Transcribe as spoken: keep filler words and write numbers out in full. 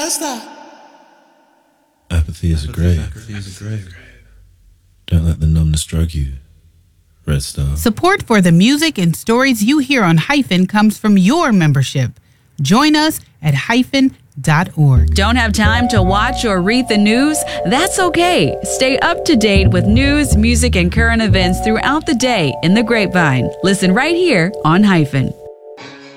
Apathy is a grave. Don't let the numbness drug you. Red Star. Support for the music and stories you hear on Hyphen comes from your membership. Join us at hyphen dot org. Don't have time to watch or read the news? That's okay. Stay up to date with news, music, and current events throughout the day in the Grapevine. Listen right here on Hyphen.